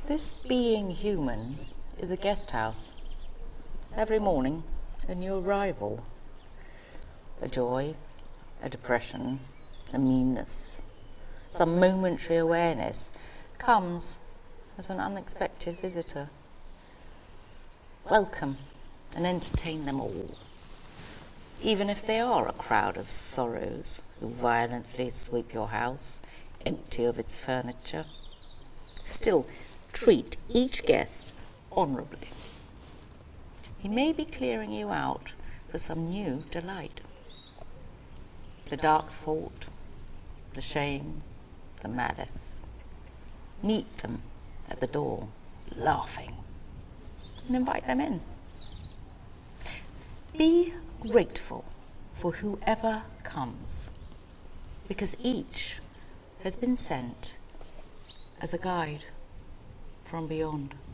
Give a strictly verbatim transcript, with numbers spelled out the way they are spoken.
This being human is a guest house. Every morning, a new arrival. A joy, a depression, a meanness, some momentary awareness comes as an unexpected visitor. Welcome and entertain them all, even if they are a crowd of sorrows who violently sweep your house empty of its furniture. Still, treat each guest honourably. He may be clearing you out for some new delight. The dark thought, the shame, the malice. Meet them at the door, laughing, and invite them in. Be grateful for whoever comes, because each has been sent as a guide from beyond.